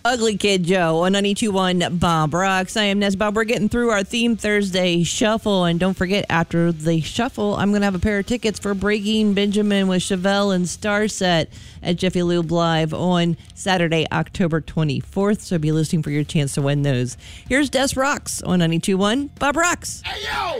Ugly Kid Joe on 92.1 Bob Rocks. I am Nez Bob. We're getting through our Theme Thursday shuffle. And don't forget, after the shuffle, I'm going to have a pair of tickets for Breaking Benjamin with Chevelle and Starset at Jiffy Lube Live on Saturday, October 24th. So be listening for your chance to win those. Here's Des Rocks on 92.1 Bob Rocks. Hey, yo!